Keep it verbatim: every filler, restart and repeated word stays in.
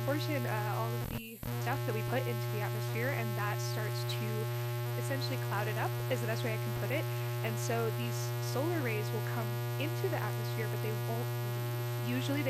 portion uh, all of the stuff that we put into the atmosphere, and that starts to essentially cloud it up, is the best way I can put it. And so these solar rays will come into the atmosphere, but they won't leave. Usually